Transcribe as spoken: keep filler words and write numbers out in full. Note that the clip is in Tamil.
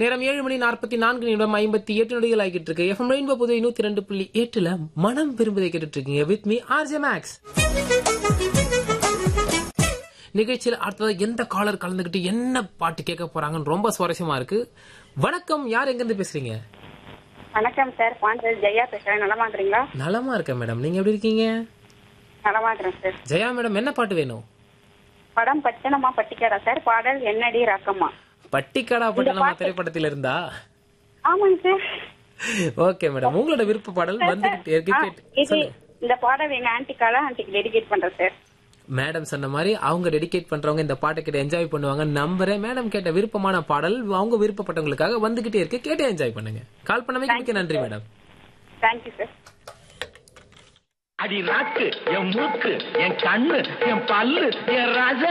நேரம் ஏழு மணி நாற்பத்தி நான்கு நிமிடம் ஐம்பத்தி எட்டு நொடிகள் ஆகிட்டு இருக்கு. எஃப்எம் ரெயின்போ புதுவை நூத்தி ரெண்டு புள்ளி எட்டுல மனம் விரும்புதை கேட்டுட்டு இருக்கீங்க. With me RJ maths. நிகழ்ச்சியில் அடுத்தது எந்த காலர் கலந்துகிட்டு என்ன பாட்டு கேட்க போறாங்கன்னு ரொம்ப சுவாரஸ்யமா இருக்கு. வணக்கம், யார் எங்க இருந்து பேசுறீங்க? வணக்கம் சார், பாண்டியல் ஜெயா பேசுறேன். நலமா இருக்கீங்களா? நலமா இருக்கேன் மேடம், நீங்க எப்படி இருக்கீங்க? நலமா இருக்கிறேன் சார். ஜெயா மேடம், என்ன பாட்டு வேணும்? படம் பச்சனமா பட்டிக்காடா சார். பாடல் என்னடி ராக்கம்மா. பட்டிக்காடா பட்டணமா திரைப்படத்தில் இருந்தா? ஆமாங்க சார். ஓகே மேடம், உங்களோட விருப்ப பாடல் வந்துகிட்டே இருக்கு. இந்த பாடல் எங்க ஆன்டிக்கால ஆன்டிக்கு டெடிகேட் பண்றேன் சார். மேடம் சொன்ன மாதிரி அவங்க டெடிகேட் பண்றவங்க இந்த பாட்டை கேட்டு என்ஜாய் பண்ணுவாங்க நம்புறேன். மேடம் கேட்ட விருப்பமான பாடல் அவங்க விருப்பப்பட்டவங்களுக்காக வந்துகிட்டே இருக்கு, கேட்டு என்ஜாய் பண்ணுங்க. கால் பண்ணவே மிக்க நன்றி மேடம். Thank you sir. அடி நாக்கு, என் மூக்கு, என் கண்ணு, என் பல்லு, என் ராஜா.